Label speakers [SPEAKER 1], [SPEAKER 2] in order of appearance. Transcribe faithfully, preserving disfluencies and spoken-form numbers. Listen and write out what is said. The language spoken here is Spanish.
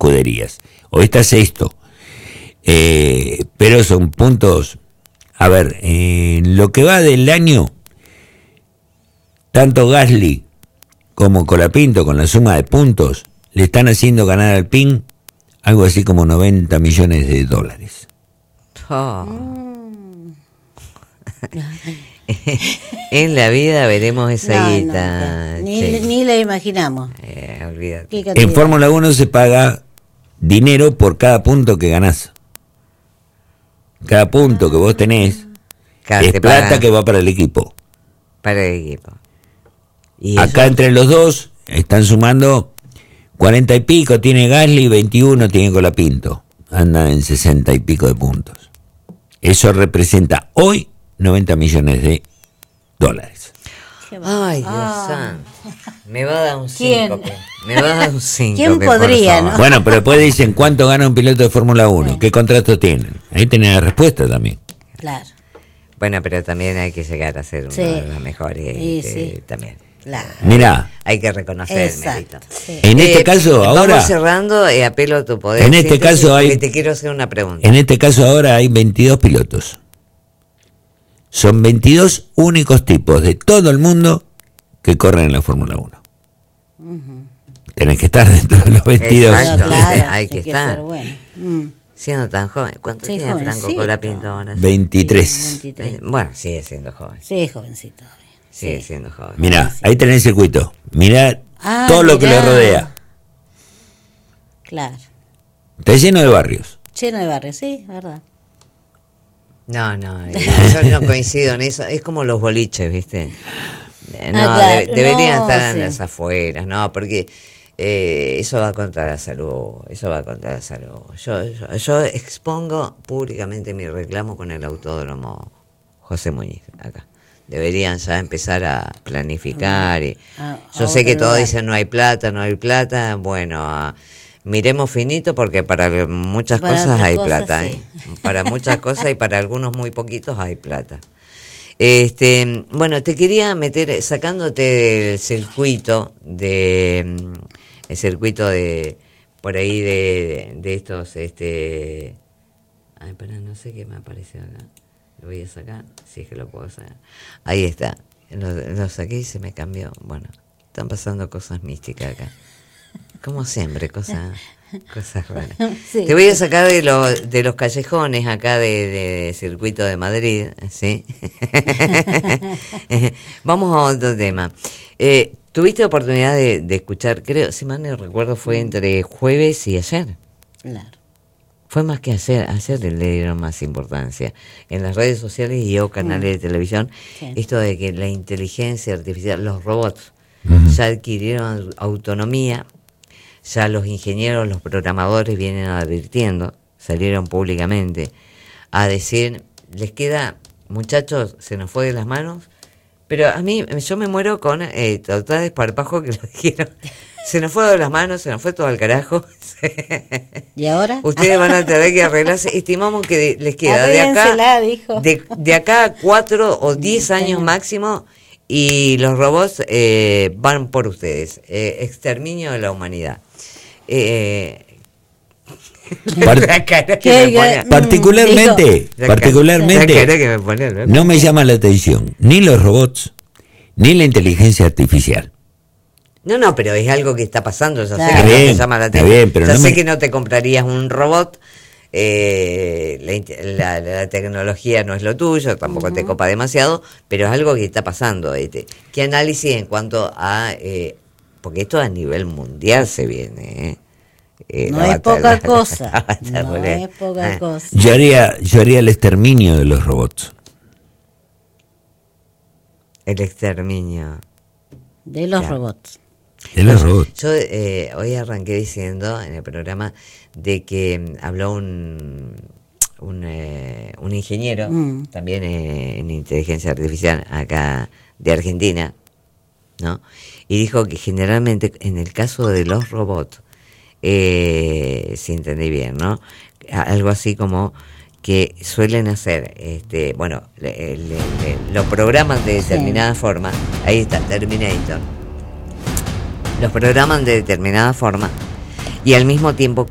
[SPEAKER 1] escuderías. Hoy está sexto. Eh, pero son puntos. A ver, en lo que va del año, tanto Gasly como Colapinto, con la suma de puntos, le están haciendo ganar al P I N algo así como noventa millones de dólares.
[SPEAKER 2] Oh. En la vida veremos esa
[SPEAKER 3] No,
[SPEAKER 2] guita.
[SPEAKER 3] no, no. Ni, ni la imaginamos.
[SPEAKER 2] Eh, olvídate.
[SPEAKER 1] En Fórmula uno se paga dinero por cada punto que ganás. Cada punto que vos tenés
[SPEAKER 2] Cada
[SPEAKER 1] es
[SPEAKER 2] te
[SPEAKER 1] plata
[SPEAKER 2] pagan
[SPEAKER 1] que va para el equipo.
[SPEAKER 2] para el equipo. ¿Y
[SPEAKER 1] Acá
[SPEAKER 2] eso?
[SPEAKER 1] entre los dos están sumando cuarenta y pico, tiene Gasly, veintiuno tiene Colapinto. Andan en sesenta y pico de puntos. Eso representa hoy noventa millones de dólares.
[SPEAKER 2] Ay, Dios
[SPEAKER 3] Ah.
[SPEAKER 2] santo. Me va a dar un
[SPEAKER 3] ¿Quién?
[SPEAKER 2] síncope. Me va a dar un síncope.
[SPEAKER 3] ¿Quién
[SPEAKER 2] por
[SPEAKER 3] podría,
[SPEAKER 2] favor.
[SPEAKER 3] no?
[SPEAKER 1] Bueno, pero después dicen cuánto gana un piloto de Fórmula uno, qué contrato tienen. Ahí tenés la respuesta también.
[SPEAKER 3] Claro,
[SPEAKER 2] Bueno, pero también hay que llegar a ser uno
[SPEAKER 3] Sí.
[SPEAKER 2] de los mejores.
[SPEAKER 3] Sí,
[SPEAKER 2] este,
[SPEAKER 3] sí.
[SPEAKER 2] También.
[SPEAKER 3] claro.
[SPEAKER 1] Mirá,
[SPEAKER 2] Hay que reconocer el
[SPEAKER 3] Exacto.
[SPEAKER 2] mérito.
[SPEAKER 3] Sí.
[SPEAKER 1] en este caso ahora,
[SPEAKER 2] Vamos cerrando, eh, apelo a tu poder.
[SPEAKER 1] En este
[SPEAKER 2] síntesis,
[SPEAKER 1] caso hay-
[SPEAKER 2] porque te quiero hacer una pregunta.
[SPEAKER 1] en este caso ahora hay veintidós pilotos. Son veintidós únicos tipos de todo el mundo que corren en la Fórmula uno. Tenés que estar dentro de los veintidós.
[SPEAKER 2] Exacto.
[SPEAKER 3] No, claro,
[SPEAKER 2] hay que
[SPEAKER 3] hay
[SPEAKER 2] estar.
[SPEAKER 3] ser bueno. Mm.
[SPEAKER 2] Siendo tan joven. ¿Cuánto
[SPEAKER 3] Sí,
[SPEAKER 2] tiene Franco
[SPEAKER 3] jovencito.
[SPEAKER 2] Colapinto ahora?
[SPEAKER 1] veintitrés.
[SPEAKER 3] Sí, veintitrés.
[SPEAKER 2] Eh, Bueno, sigue siendo joven.
[SPEAKER 3] Sí, jovencito.
[SPEAKER 2] Sigue
[SPEAKER 3] Sí.
[SPEAKER 2] siendo joven.
[SPEAKER 1] Mirá, ahí tenés el circuito. Mirá
[SPEAKER 3] Ah,
[SPEAKER 1] todo lo que
[SPEAKER 3] mirá.
[SPEAKER 1] le rodea.
[SPEAKER 3] Claro.
[SPEAKER 1] Está lleno de barrios.
[SPEAKER 3] Lleno de barrios, sí, verdad.
[SPEAKER 2] No, no, yo no coincido en eso. Es como los boliches, ¿viste? Eh, No,
[SPEAKER 3] Ah, claro.
[SPEAKER 2] de- deberían
[SPEAKER 3] No,
[SPEAKER 2] estar en
[SPEAKER 3] sí.
[SPEAKER 2] las afueras, no, porque eh, eso va contra la salud, eso va contra la salud. Yo, yo, yo expongo públicamente mi reclamo con el autódromo José Muñiz, acá. Deberían ya empezar a planificar. Y,
[SPEAKER 3] Ah,
[SPEAKER 2] yo
[SPEAKER 3] a
[SPEAKER 2] sé que
[SPEAKER 3] otro
[SPEAKER 2] todos
[SPEAKER 3] lugar.
[SPEAKER 2] dicen no hay plata, no hay plata. Bueno, ah, miremos finito porque para muchas
[SPEAKER 3] Para
[SPEAKER 2] cosas
[SPEAKER 3] otras
[SPEAKER 2] hay
[SPEAKER 3] cosas,
[SPEAKER 2] plata.
[SPEAKER 3] sí.
[SPEAKER 2] ¿eh? Para muchas cosas y para algunos muy poquitos hay plata. Este, bueno, te quería meter, sacándote del circuito, de mm, el circuito de por ahí de, de estos, este, ay, espera, no sé qué me apareció acá. Lo voy a sacar, si es que lo puedo sacar. Ahí está. Lo, lo saqué y se me cambió. Bueno, están pasando cosas místicas acá. Como siempre, cosas, cosas raras.
[SPEAKER 3] Sí.
[SPEAKER 2] Te voy a sacar de, lo, de los callejones acá de, de circuito de Madrid, ¿sí? Vamos a otro tema. Eh, ¿Tuviste oportunidad de, de escuchar, creo, si mal no recuerdo, fue entre jueves y ayer?
[SPEAKER 3] Claro.
[SPEAKER 2] Fue más que ayer, ayer le dieron más importancia en las redes sociales y o canales de televisión,
[SPEAKER 3] Sí.
[SPEAKER 2] esto de que la inteligencia artificial, los robots, ya adquirieron autonomía, ya los ingenieros, los programadores vienen advirtiendo, salieron públicamente a decir, les queda, muchachos, se nos fue de las manos, pero a mí, yo me muero con eh, total desparpajo que lo dijeron, se nos fue de las manos, se nos fue todo al carajo.
[SPEAKER 3] ¿Y ahora?
[SPEAKER 2] Ustedes van a tener que arreglarse. Estimamos que de- les queda de
[SPEAKER 3] Arréglensela,
[SPEAKER 2] acá,
[SPEAKER 3] dijo.
[SPEAKER 2] de, de acá a cuatro o diez años máximo y los robots eh, van por ustedes. Eh, exterminio de la humanidad. Eh,
[SPEAKER 1] Par-
[SPEAKER 2] la cara que
[SPEAKER 3] ¿Qué?
[SPEAKER 2] me pone-
[SPEAKER 3] Mm,
[SPEAKER 1] particularmente,
[SPEAKER 2] la cara- la
[SPEAKER 1] particularmente,
[SPEAKER 2] cara que me pone, ¿no?
[SPEAKER 1] no me llama la atención ni los robots ni la inteligencia artificial.
[SPEAKER 2] No, no, pero es algo que está pasando. Ya sé
[SPEAKER 3] Claro.
[SPEAKER 2] que no
[SPEAKER 1] Está
[SPEAKER 2] te
[SPEAKER 1] bien,
[SPEAKER 2] llama la
[SPEAKER 1] está
[SPEAKER 2] atención.
[SPEAKER 1] bien, pero
[SPEAKER 2] ya
[SPEAKER 1] no
[SPEAKER 2] sé
[SPEAKER 1] me-
[SPEAKER 2] que no te comprarías un robot. Eh, la, int- la- la tecnología no es lo tuyo, tampoco te copa demasiado, pero es algo que está pasando. Este. ¿Qué análisis en cuanto a...? Eh, porque esto a nivel mundial se viene. ¿eh? Eh,
[SPEAKER 3] No
[SPEAKER 2] la
[SPEAKER 3] es
[SPEAKER 2] batalla-
[SPEAKER 3] poca cosa.
[SPEAKER 2] la batalla
[SPEAKER 3] No
[SPEAKER 2] por el-
[SPEAKER 3] es poca
[SPEAKER 2] Ah.
[SPEAKER 3] cosa.
[SPEAKER 1] Yo haría, yo haría el exterminio de los robots.
[SPEAKER 2] El exterminio.
[SPEAKER 3] De los
[SPEAKER 2] Claro.
[SPEAKER 3] robots.
[SPEAKER 1] De los robots.
[SPEAKER 2] Yo eh, hoy arranqué diciendo en el programa de que mm, habló un un, eh, un ingeniero,
[SPEAKER 3] Mm.
[SPEAKER 2] también eh, en inteligencia artificial acá de Argentina, ¿no? Y dijo que generalmente en el caso de los robots, eh, si entendí bien, ¿no? A- Algo así como que suelen hacer, este, bueno, le- le- le- lo programan de determinada forma, ahí está, Terminator, los programan de determinada forma y al mismo tiempo